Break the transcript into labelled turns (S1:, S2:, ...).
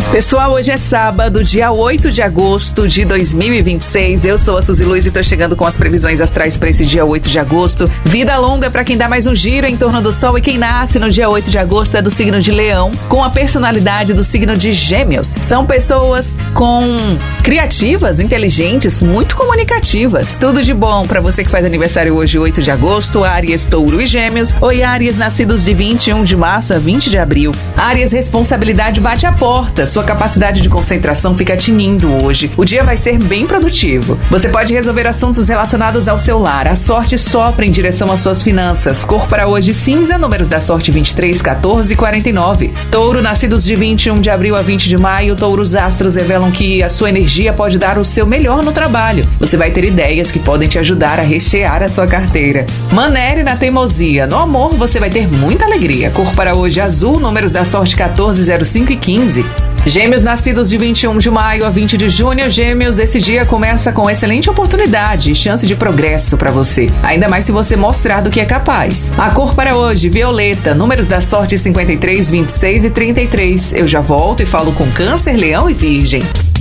S1: Pessoal, hoje é sábado, dia 8 de agosto de 2026. Eu sou a Suzy Luiz e tô chegando com as previsões astrais para esse dia 8 de agosto. Vida longa para quem dá mais um giro em torno do Sol, e quem nasce no dia 8 de agosto é do signo de Leão, com a personalidade do signo de Gêmeos. São pessoas criativas, inteligentes, muito comunicativas. Tudo de bom para você que faz aniversário hoje, 8 de agosto, Áries, Touro e Gêmeos. Oi, Áries, nascidos de 21 de março a 20 de abril. Áries, responsabilidade bate a porta. Sua capacidade de concentração fica tinindo hoje. O dia vai ser bem produtivo. Você pode resolver assuntos relacionados ao seu lar. A sorte sopra em direção às suas finanças. Cor para hoje cinza, números da sorte 23, 14 e 49. Touro, nascidos de 21 de abril a 20 de maio. Touro, os astros revelam que a sua energia pode dar o seu melhor no trabalho. Você vai ter ideias que podem te ajudar a rechear a sua carteira. Manere na teimosia. No amor, você vai ter muita alegria. Cor para hoje azul, números da sorte 14, 05 e 15. Gêmeos, nascidos de 21 de maio a 20 de junho. Gêmeos, esse dia começa com excelente oportunidade e chance de progresso para você, ainda mais se você mostrar do que é capaz. A cor para hoje, violeta, números da sorte 53, 26 e 33. Eu já volto e falo com Câncer, Leão e Virgem.